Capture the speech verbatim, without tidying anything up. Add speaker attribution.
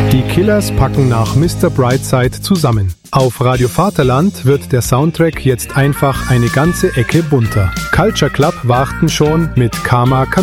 Speaker 1: Die Killers packen nach Mister Brightside zusammen. Auf Radio Vaterland wird der Soundtrack jetzt einfach eine ganze Ecke bunter. Culture Club warten schon mit Karma